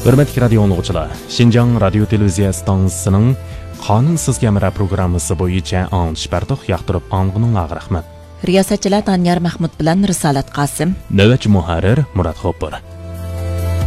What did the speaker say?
Hürmetli radio anlıqçılar, Şinjan Radio Televiziya stansiyasının Qanunsuz Kamera programmasi bo'yicha anglish bardoq yoqtirib anglığınızga rahmat. Riyosatchilar Danyar Mahmud bilan Risolat Qosim. Navbatchi muharrir Murat Xo'pur.